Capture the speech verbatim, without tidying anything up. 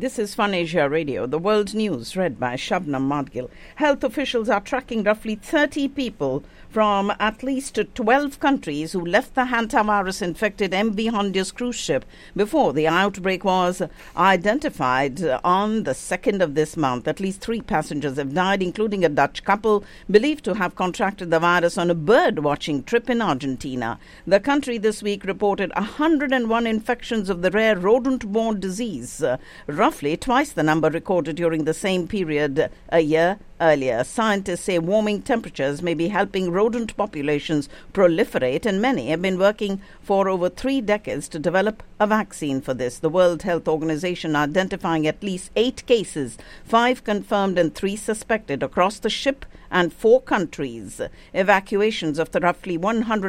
This is Fun Asia Radio, the world news read by Shabnam Madgil. Health officials are tracking roughly thirty people from at least twelve countries who left the hantavirus-infected M V Hondius cruise ship before the outbreak was identified on the second of this month. At least three passengers have died, including a Dutch couple believed to have contracted the virus on a bird-watching trip in Argentina. The country this week reported one hundred one infections of the rare rodent-borne disease, uh, roughly twice the number recorded during the same period a year earlier. Scientists say warming temperatures may be helping rodent populations proliferate, and many have been working for over three decades to develop a vaccine for this. The World Health Organization identifying at least eight cases, five confirmed and three suspected across the ship and four countries. Evacuations of the roughly one hundred